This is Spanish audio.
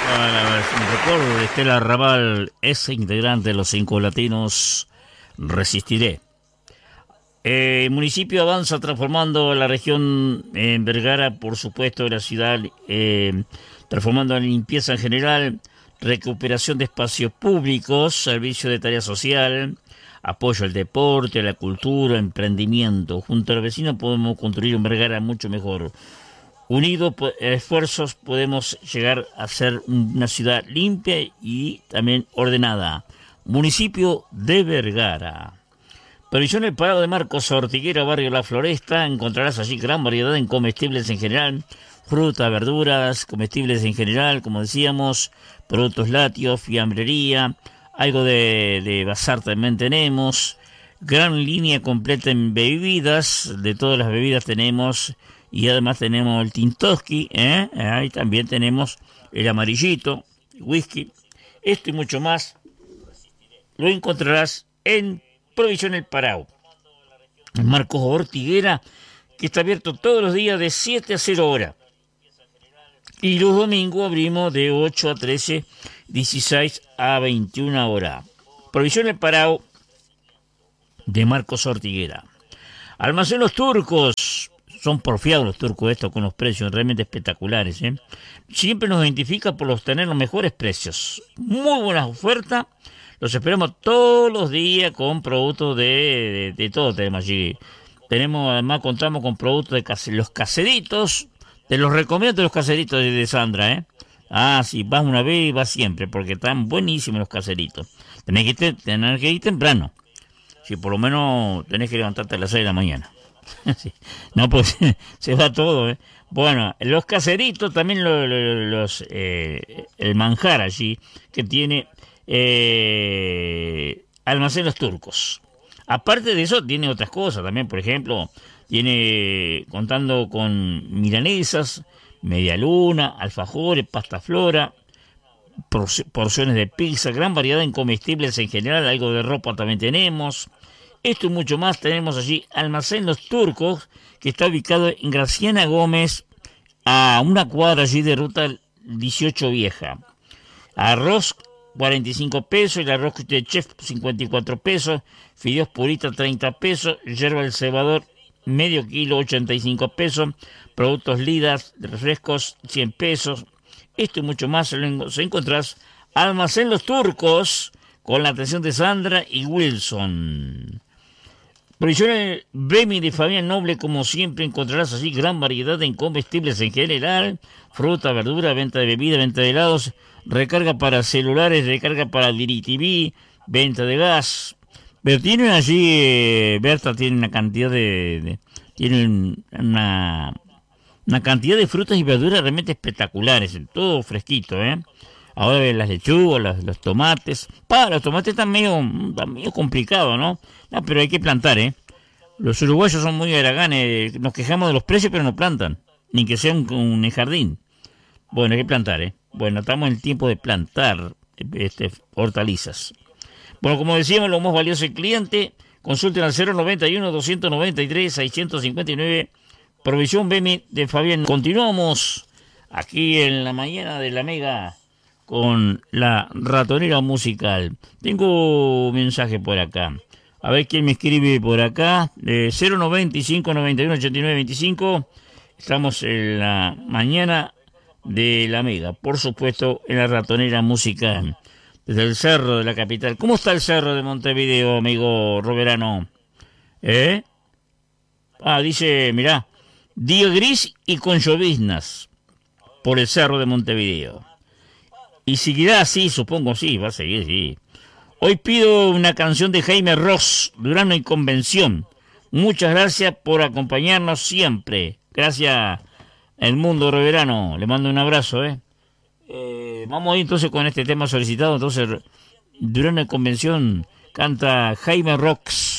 Recuerdo de Estela Raval, ese integrante de los 5 latinos, Resistiré. El municipio avanza transformando la región en Vergara, por supuesto, la ciudad, transformando la limpieza en general, recuperación de espacios públicos, servicio de tarea social, apoyo al deporte, a la cultura, emprendimiento. Junto a los vecinos podemos construir un Vergara mucho mejor. Unidos esfuerzos podemos llegar a ser una ciudad limpia y también ordenada. Municipio de Vergara. Previsión El Parado de Marcos Ortiguera, barrio La Floresta. Encontrarás allí gran variedad en comestibles en general, frutas, verduras, comestibles en general, como decíamos, productos lácteos, fiambrería, algo de bazar también tenemos. Gran línea completa en bebidas, de todas las bebidas tenemos. Y además tenemos el Tintoski, ahí también tenemos el amarillito, whisky. Esto y mucho más lo encontrarás en Provisión El Parao. Marcos Ortiguera, que está abierto todos los días de 7 a 0 horas. Y los domingos abrimos de 8 a 13, 16 a 21 horas. Provisión El Parao de Marcos Ortiguera. Almacén Los Turcos. Son porfiados los turcos estos con los precios realmente espectaculares. Siempre nos identifica por tener los mejores precios. Muy buenas ofertas. Los esperamos todos los días con productos de todo tenemos allí. Además contamos con productos de los caseritos. Te los recomiendo de los caseritos de Sandra. Sí, vas una vez y vas siempre porque están buenísimos los caseritos. Tenés que ir temprano. Si por lo menos tenés que levantarte a las 6 de la mañana. Sí. No, pues se va todo. Bueno, los caseritos también el manjar allí que tiene Almacén Los Turcos. Aparte de eso tiene otras cosas también, por ejemplo, tiene contando con milanesas, media luna, alfajores, pasta flora, porciones de pizza, gran variedad en comestibles en general, algo de ropa también tenemos. Esto y mucho más tenemos allí Almacén Los Turcos, que está ubicado en Graciana Gómez, a una cuadra allí de ruta 18 Vieja. Arroz 45 pesos, el arroz de chef 54 pesos, fideos purita 30 pesos, yerba del cebador medio kilo 85 pesos, productos Lidas, refrescos 100 pesos. Esto y mucho más se encontrás Almacén Los Turcos, con la atención de Sandra y Wilson. Provisiones Bemi de Fabián Noble, como siempre encontrarás así gran variedad en comestibles en general, fruta, verdura, venta de bebidas, venta de helados, recarga para celulares, recarga para DirecTV, venta de gas. Pero tienen allí, Berta tiene una cantidad tienen una cantidad de frutas y verduras realmente espectaculares, todo fresquito, Ahora las lechugas, los tomates. Los tomates están medio complicados, ¿no? No, pero hay que plantar, Los uruguayos son muy haraganes. Nos quejamos de los precios, pero no plantan. Ni que sea un jardín. Bueno, hay que plantar, Bueno, estamos en el tiempo de plantar hortalizas. Bueno, como decíamos, lo más valioso el cliente. Consulten al 091-293-659. Provisión Bemi de Fabián. Continuamos aquí en la mañana de la Mega con la ratonera musical. Tengo un mensaje por acá. A ver quién me escribe por acá. 095-91-89-25. Estamos en la mañana de la Mega. Por supuesto, en la ratonera musical. Desde el cerro de la capital. ¿Cómo está el cerro de Montevideo, amigo Roberano? Dice, mirá, día gris y con lloviznas por el cerro de Montevideo. Y seguirá así, supongo, sí, va a seguir, sí. Hoy pido una canción de Jaime Ross, Durano y Convención. Muchas gracias por acompañarnos siempre. Gracias, El Mundo Roberano. Le mando un abrazo, Vamos a ir entonces con este tema solicitado. Entonces, Durano y Convención canta Jaime Ross.